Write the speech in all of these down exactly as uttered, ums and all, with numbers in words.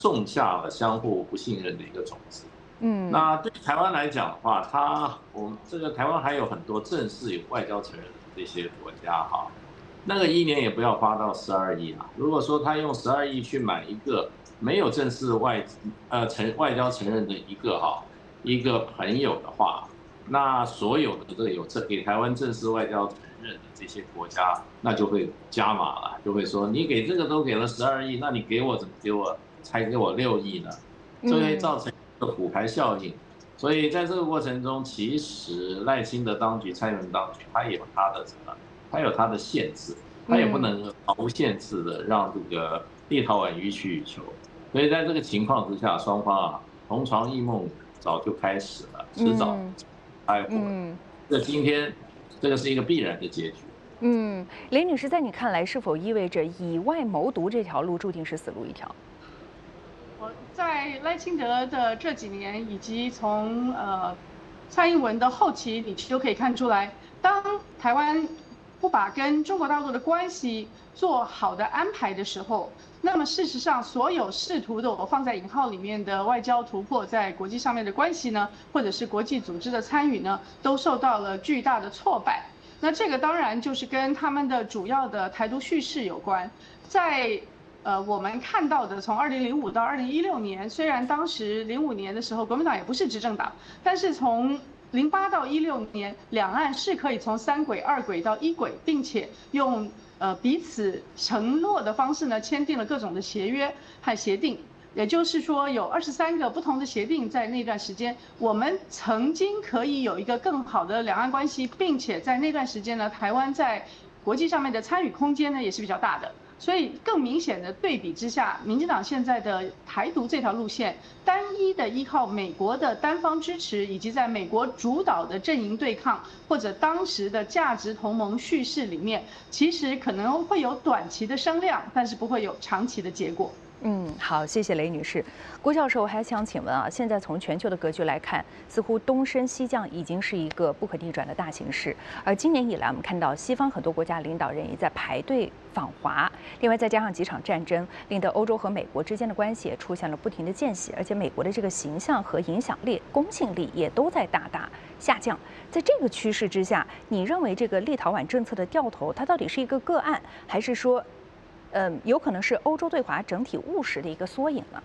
种下了相互不信任的一个种子。 嗯。 那对台湾来讲的话，它我们这个台湾还有很多正式有外交承认的这些国家哈，那个一年也不要花到十二亿啊。如果说他用十二亿去买一个没有正式外呃承外交承认的一个哈一个朋友的话，那所有的这个有这给台湾正式外交承认的这些国家，那就会加码了，就会说你给这个都给了十二亿，那你给我怎么给我才给我六亿呢？这会造成一个骨牌效应。所以在这个过程中，其实赖清德当局、蔡英文当局，他也有他的什么，他有他的限制，他也不能毫无限制的让这个立陶宛予取予求。所以在这个情况之下，双方啊同床异梦早就开始了，迟早开火。 嗯， 这今天这个是一个必然的结局。 嗯，雷女士，在你看来，是否意味着以外谋独这条路注定是死路一条？ 我在赖清德的这几年，以及从呃蔡英文的后期，你都可以看出来，当台湾不把跟中国大陆的关系做好的安排的时候，那么事实上，所有试图的我放在引号里面的外交突破，在国际上面的关系呢，或者是国际组织的参与呢，都受到了巨大的挫败。那这个当然就是跟他们的主要的台独叙事有关，在。呃，我们看到的，从二零零五到二零一六年，虽然当时零五年的时候国民党也不是执政党，但是从零八到一六年，两岸是可以从三轨、二轨到一轨，并且用呃彼此承诺的方式呢，签订了各种的协约和协定。也就是说，有二十三个不同的协定，在那段时间，我们曾经可以有一个更好的两岸关系，并且在那段时间呢，台湾在国际上面的参与空间呢，也是比较大的。所以更明显的对比之下，民进党现在的台独这条路线，单一的依靠美国的单方支持，以及在美国主导的阵营对抗，或者当时的价值同盟叙事里面，其实可能会有短期的声量，但是不会有长期的结果。 嗯，好，谢谢雷女士。郭教授，我还想请问啊，现在从全球的格局来看，似乎东升西降已经是一个不可逆转的大形势。而今年以来，我们看到西方很多国家领导人也在排队访华，另外再加上几场战争，令得欧洲和美国之间的关系也出现了不停的间隙，而且美国的这个形象和影响力、公信力也都在大大下降。在这个趋势之下，你认为这个立陶宛政策的掉头，它到底是一个个案，还是说？嗯，有可能是欧洲对华整体务实的一个缩影呢。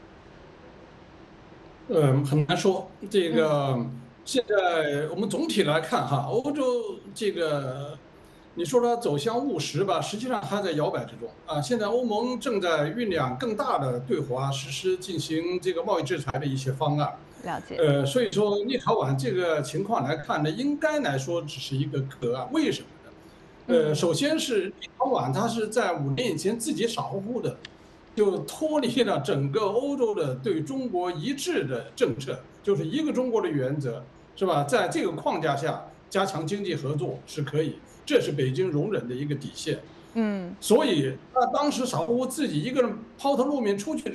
呃，很难说。这个现在我们总体来看哈，欧洲这个你说它走向务实吧，实际上还在摇摆之中啊。现在欧盟正在酝酿更大的对华实施进行这个贸易制裁的一些方案。 了解。 呃，所以说立陶宛这个情况来看呢，应该来说只是一个个案。为什么？呃，首先是立陶宛，它是在五年以前自己傻乎乎的，就脱离了整个欧洲的对中国一致的政策，就是一个中国的原则，是吧？在这个框架下加强经济合作是可以，这是北京容忍的一个底线。 嗯， 所以他当时傻乎乎自己一个人抛头露面出去。